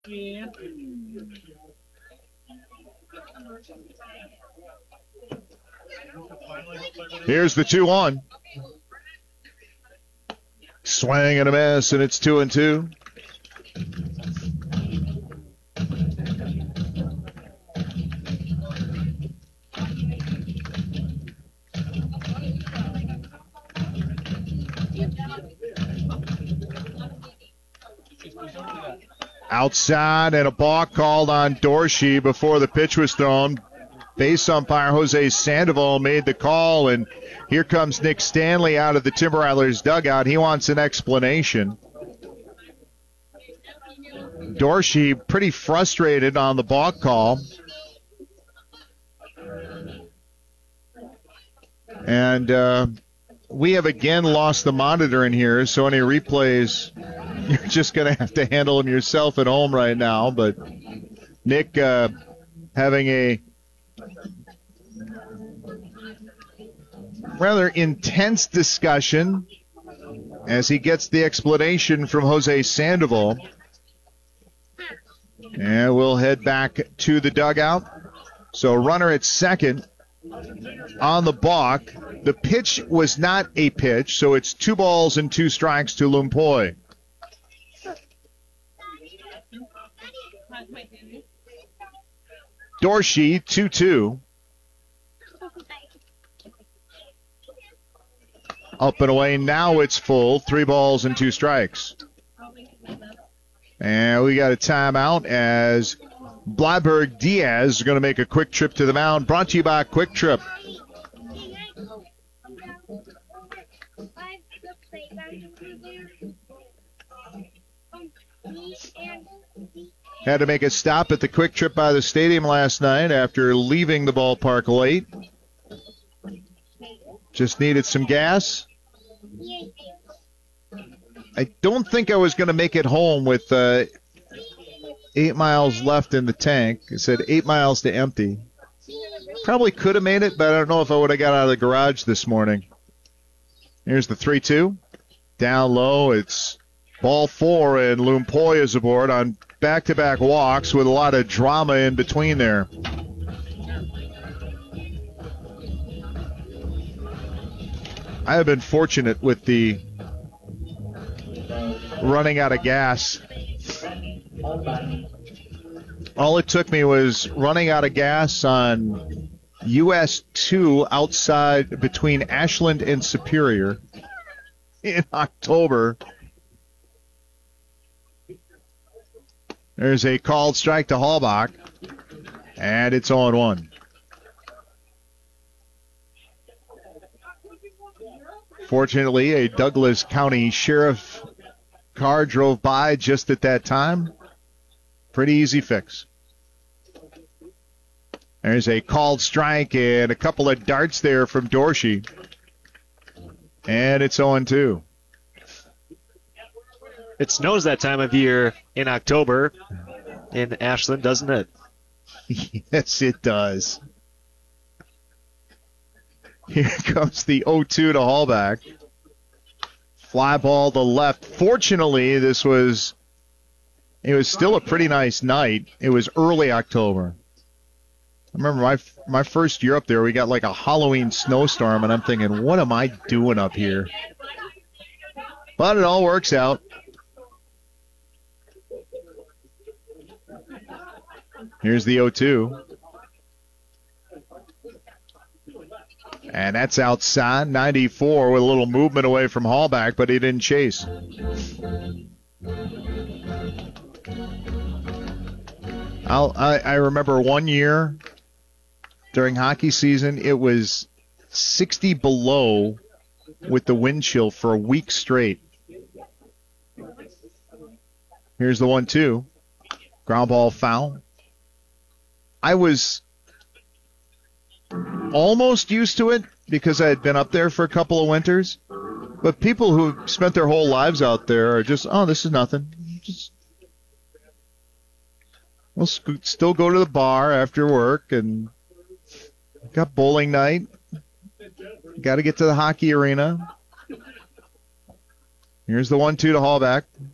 Here's the 2-1. Swing and a miss, and it's 2-2. Outside and a balk called on Dorsey before the pitch was thrown. Base umpire Jose Sandoval made the call, and here comes Nick Stanley out of the Timber Rattlers dugout. He wants an explanation. Dorsey pretty frustrated on the balk call. And we have again lost the monitor in here, so any replays, you're just going to have to handle them yourself at home right now. But Nick having a rather intense discussion as he gets the explanation from Jose Sandoval. And we'll head back to the dugout. So runner at second on the balk. The pitch was not a pitch, so it's 2 balls and 2 strikes to Lumpoy. Dorsey, 2-2. Up and away, now it's full. 3 balls and 2 strikes. And we got a timeout as Blyberg Diaz is going to make a quick trip to the mound. Brought to you by Quick Trip. Had to make a stop at the Quick Trip by the stadium last night after leaving the ballpark late. Just needed some gas. I don't think I was going to make it home with 8 miles left in the tank. It said 8 miles to empty. Probably could have made it, but I don't know if I would have got out of the garage this morning. Here's the 3-2. Down low, it's ball 4, and Lumpoy is aboard on back-to-back walks with a lot of drama in between there. I have been fortunate with the running out of gas. All it took me was running out of gas on US 2 outside between Ashland and Superior in October. There's a called strike to Halbach, and it's 0-1. Fortunately, a Douglas County Sheriff car drove by just at that time. Pretty easy fix. There's a called strike and a couple of darts there from Dorsey. And it's 0-2. It snows that time of year in October in Ashland, doesn't it? Yes, it does. Here comes the 0-2 to Halbach. Fly ball to left. Fortunately, it was still a pretty nice night. It was early October. I remember my first year up there, we got like a Halloween snowstorm, and I'm thinking, what am I doing up here? But it all works out. Here's the 0-2. And that's outside, 94, with a little movement away from Halbach, but he didn't chase. I remember one year during hockey season, it was 60 below with the wind chill for a week straight. Here's the 1-2. Ground ball foul. I was almost used to it because I had been up there for a couple of winters. But people who spent their whole lives out there are just, oh, this is nothing. We'll still go to the bar after work, and got bowling night. Got to get to the hockey arena. Here's the 1-2 to Halbach.